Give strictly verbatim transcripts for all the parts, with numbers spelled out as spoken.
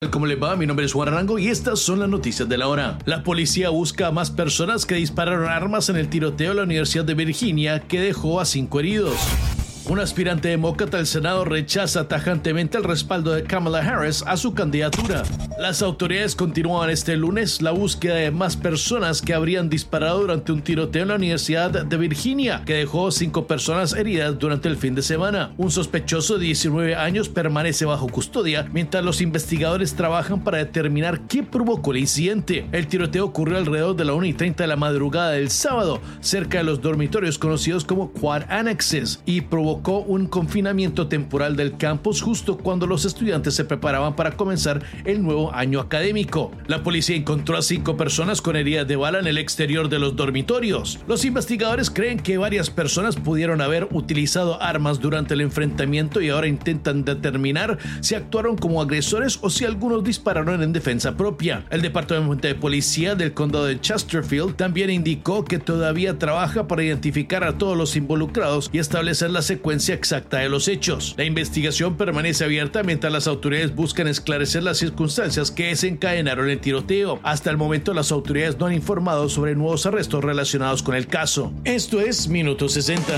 ¿Cómo les va? Mi nombre es Juan Arango y estas son las noticias de la hora. La policía busca a más personas que dispararon armas en el tiroteo en la Universidad de Virginia que dejó a cinco heridos. Un aspirante demócrata al Senado rechaza tajantemente el respaldo de Kamala Harris a su candidatura. Las autoridades continúan este lunes la búsqueda de más personas que habrían disparado durante un tiroteo en la Universidad de Virginia, que dejó cinco personas heridas durante el fin de semana. Un sospechoso de diecinueve años permanece bajo custodia mientras los investigadores trabajan para determinar qué provocó el incidente. El tiroteo ocurrió alrededor de la una y treinta de la madrugada del sábado, cerca de los dormitorios conocidos como Quad Annexes, y provocó un confinamiento temporal del campus justo cuando los estudiantes se preparaban para comenzar el nuevo año académico. La policía encontró a cinco personas con heridas de bala en el exterior de los dormitorios. Los investigadores creen que varias personas pudieron haber utilizado armas durante el enfrentamiento y ahora intentan determinar si actuaron como agresores o si algunos dispararon en defensa propia. El departamento de policía del condado de Chesterfield también indicó que todavía trabaja para identificar a todos los involucrados y establecer la secuencia exacta de los hechos. La investigación permanece abierta mientras las autoridades buscan esclarecer las circunstancias que desencadenaron el tiroteo. Hasta el momento, las autoridades no han informado sobre nuevos arrestos relacionados con el caso. Esto es Minuto sesenta.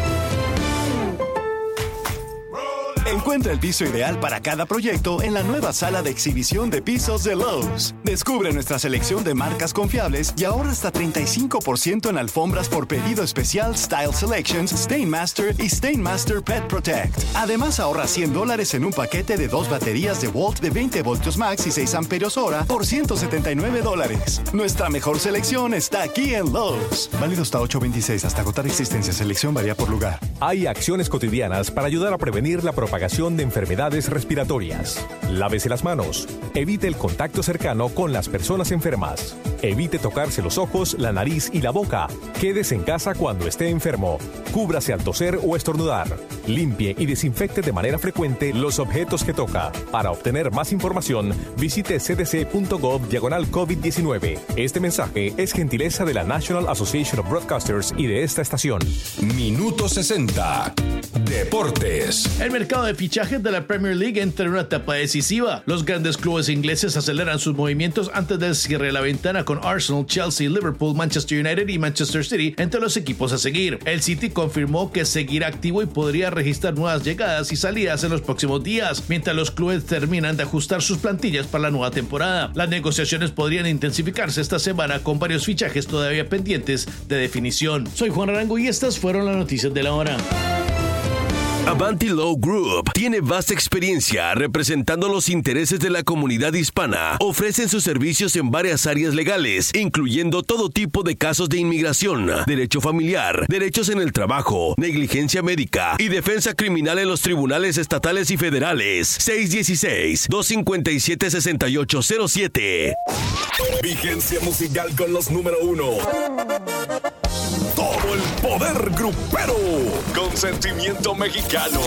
Encuentra el piso ideal para cada proyecto en la nueva sala de exhibición de pisos de Lowe's. Descubre nuestra selección de marcas confiables y ahorra hasta treinta y cinco por ciento en alfombras por pedido especial Style Selections, Stainmaster y Stainmaster Pet Protect. Además, ahorra cien dólares en un paquete de dos baterías de Volt de veinte voltios max y seis amperios hora por ciento setenta y nueve dólares. Nuestra mejor selección está aquí en Lowe's. Válido hasta ocho veintiséis, hasta agotar existencia. Selección varía por lugar. Hay acciones cotidianas para ayudar a prevenir la propagación de enfermedades respiratorias. Lávese las manos. Evite el contacto cercano con las personas enfermas. Evite tocarse los ojos, la nariz y la boca. Quédese en casa cuando esté enfermo. Cúbrase al toser o estornudar. Limpie y desinfecte de manera frecuente los objetos que toca. Para obtener más información, visite c d c punto gov diagonal COVID diecinueve. Este mensaje es gentileza de la National Association of Broadcasters y de esta estación. Minuto sesenta. Deportes. El mercado de fichajes de la Premier League entra en una etapa decisiva. Los grandes clubes ingleses aceleran sus movimientos antes del cierre de la ventana, con Arsenal, Chelsea, Liverpool, Manchester United y Manchester City entre los equipos a seguir. El City confirmó que seguirá activo y podría registrar nuevas llegadas y salidas en los próximos días, mientras los clubes terminan de ajustar sus plantillas para la nueva temporada. Las negociaciones podrían intensificarse esta semana con varios fichajes todavía pendientes de definición. Soy Juan Arango y estas fueron las noticias de la hora. Avanti Law Group tiene vasta experiencia representando los intereses de la comunidad hispana. Ofrecen sus servicios en varias áreas legales, incluyendo todo tipo de casos de inmigración, derecho familiar, derechos en el trabajo, negligencia médica y defensa criminal en los tribunales estatales y federales. seis uno seis, dos cinco siete, seis ocho cero siete. Vigencia musical con los número uno. Todo el poder grupero con sentimiento mexicano.